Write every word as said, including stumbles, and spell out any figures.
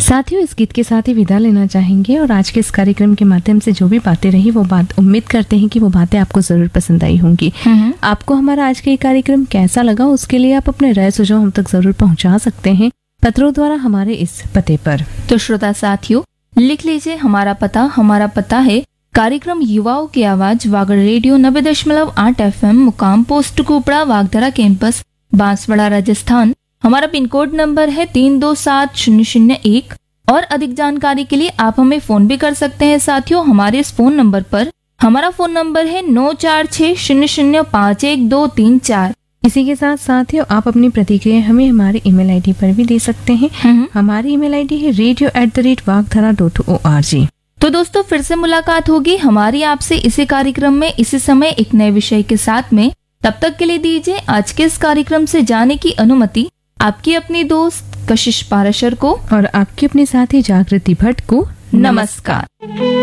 साथियों, इस गीत के साथ ही विदा लेना चाहेंगे और आज के इस कार्यक्रम के माध्यम से जो भी बातें रही वो बात उम्मीद करते हैं कि वो बातें आपको जरूर पसंद आई होंगी। आपको हमारा आज का ये कार्यक्रम कैसा लगा उसके लिए आप अपने राय सुझाव हम तक जरूर पहुंचा सकते हैं पत्रों द्वारा हमारे इस पते पर। तो श्रोता साथियों, लिख लीजिए हमारा पता। हमारा पता है कार्यक्रम युवाओं की आवाज, वागड़ रेडियो नब्बे दशमलव आठ एफ एम, मुकाम पोस्ट कुपड़ा, वागधरा कैंपस, बांसवाड़ा, राजस्थान। हमारा पिन कोड नंबर है तीन दो सात शून्य शून्य एक। और अधिक जानकारी के लिए आप हमें फोन भी कर सकते हैं साथियों हमारे इस फोन नंबर पर। हमारा फोन नंबर है नौ चार छह शून्य शून्य पाँच एक दो तीन चार। इसी के साथ साथियों, आप अपनी प्रतिक्रिया हमें हमारे ईमेल आईडी पर भी दे सकते हैं। हमारी ईमेल आईडी है radio at the rate वागधरा dot O R G. तो दोस्तों, फिर से मुलाकात होगी हमारी आपसे इसी कार्यक्रम में इसी समय एक नए विषय के साथ में। तब तक के लिए दीजिए आज के इस कार्यक्रम से जाने की अनुमति आपकी अपनी दोस्त कशिश पाराशर को और आपकी अपनी साथी जागृति भट्ट को। नमस्कार।